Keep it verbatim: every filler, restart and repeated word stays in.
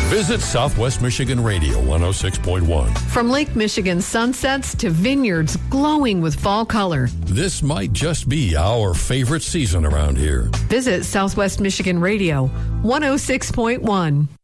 Visit Southwest Michigan Radio one oh six point one. From Lake Michigan sunsets to vineyards glowing with fall color. This might just be our favorite season around here. Visit Southwest Michigan Radio one oh six point one.